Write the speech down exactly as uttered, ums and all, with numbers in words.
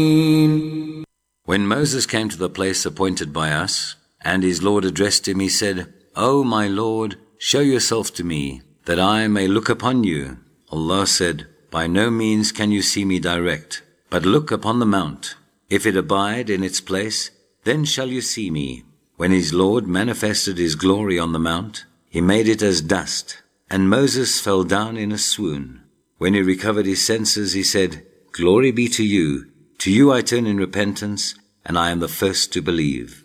When Moses came to the place appointed by us, and his Lord addressed him, he said, O my Lord, show yourself to me, that I may look upon you. Allah said, By no means can you see me direct, but look upon the mount. If it abide in its place, then shall you see me. When his Lord manifested his glory on the mount, he made it as dust, and Moses fell down in a swoon. When he recovered his senses, he said, Glory be to you. To you I turn in repentance, and I am the first to believe.